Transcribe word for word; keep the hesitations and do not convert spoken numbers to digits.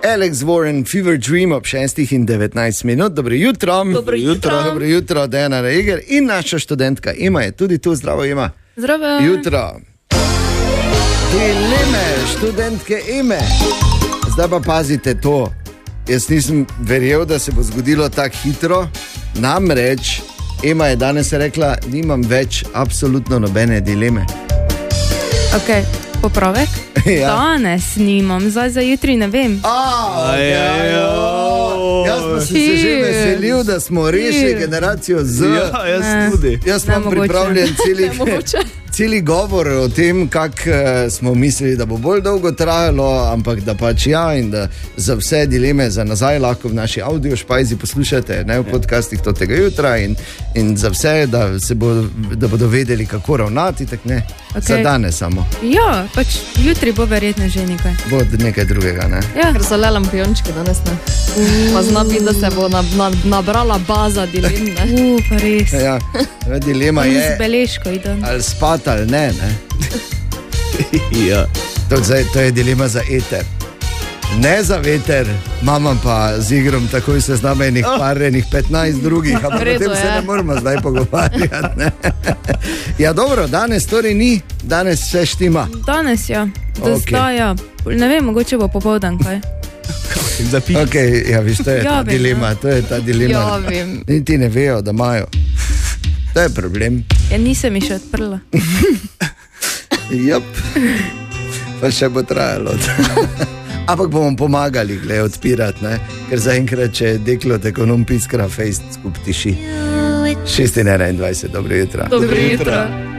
Alex Warren, Fever Dream ob šestih in devetnajst minut. Dobro jutro. Dobro jutro. Dobro jutro, Dejana Reiger in naša študentka Ema je tudi tu. Zdravo, Ema. Zdravo. Jutro. Dileme študentke Eme. Zdaj pa pazite to. Jaz nisem verjel, da se bo zgodilo tako hitro. Namreč Ema je danes rekla, nimam več absolutno nobene dileme. Ok, popravek. Ja. Danes nimam, zdaj za jutri ne vem. A, jaz pa sem se že veselil, da smo rešili generacijo Z. Ja, jaz tudi. Jaz imam pripravljen celi, celi govor o tem, kako uh, smo mislili, da bo bolj dolgo trajalo, ampak da pač ja in da za vse dileme za nazaj lahko v naši audio špajzi poslušate, ne v podcastih tega jutra in, in za vse, da, se bo, da bodo vedeli, kako ravnati, tak ne, okay. Za danes samo. Ja, pač jutri bo verjetno že nekaj. Bo nekaj drugega, ne? Ja. Ker so le lampiončki danes, ne? Pa zna biti, da se bo na, na, nabrala baza dilem, ne? U, pa res. Ja, dilema je, z beležko idem. Ali spat ali ne, ne? Ja. To, zdaj, to je dilema za eter. Ne za veter, mamam pa z igrom takoj se znam enih oh. par, enih petnajst drugih, ampak o tem se ne moramo zdaj pogovarjati. Ne? Ja, dobro, danes torej ni, danes vse štima. Danes ja, do okay. zdaj ja. Ne vem, mogoče bo popoldan kaj. Ok, ja, viš, to je ja, ta vem, dilema, to je ta dilema. Ja, vem. Niti ne vejo, da imajo. To je problem. Ja, nisem mi še odprla. Jop, pa še bo trajalo. Ampak bomo pomagali, gled, odpirati, ne? Ker zaenkrat, če deklo ekonom piskra, fejst skup tiši. šest in enaindvajset, dobro jutro. Dobro jutro.